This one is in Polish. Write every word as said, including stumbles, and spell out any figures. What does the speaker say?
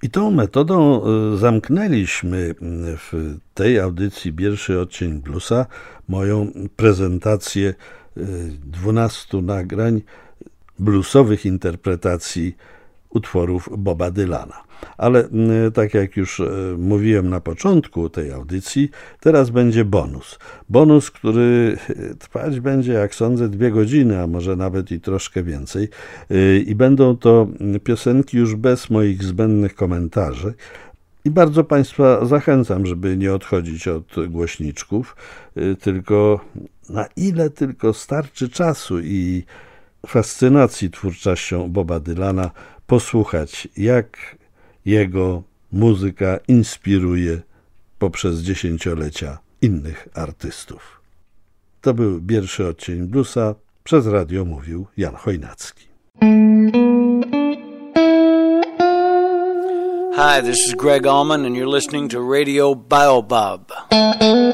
I tą metodą zamknęliśmy w tej audycji Pierwszy Odcień Bluesa moją prezentację dwunastu nagrań bluesowych interpretacji utworów Boba Dylana. Ale tak jak już mówiłem na początku tej audycji, teraz będzie bonus. Bonus, który trwać będzie, jak sądzę, dwie godziny, a może nawet i troszkę więcej. I będą to piosenki już bez moich zbędnych komentarzy. I bardzo Państwa zachęcam, żeby nie odchodzić od głośniczków, tylko na ile tylko starczy czasu i fascynacji twórczością Boba Dylana posłuchać, jak jego muzyka inspiruje poprzez dziesięciolecia innych artystów. To był Pierwszy Odcień Bluesa. Przez radio mówił Jan Chojnacki. Hi, this is Greg Allman and you're listening to Radio Baobab.